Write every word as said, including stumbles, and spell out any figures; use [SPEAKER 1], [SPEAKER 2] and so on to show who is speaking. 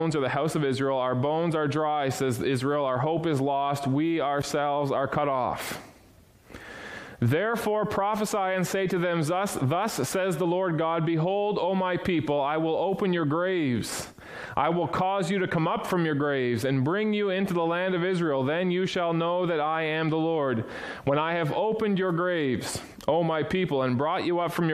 [SPEAKER 1] bones are the house of Israel. Our bones are dry, says Israel. Our hope is lost. We ourselves are cut off. Therefore prophesy and say to them, thus, thus says the Lord God, behold, O my people, I will open your graves. I will cause you to come up from your graves and bring you into the land of Israel. Then you shall know that I am the Lord. When I have opened your graves, O my people, and brought you up from your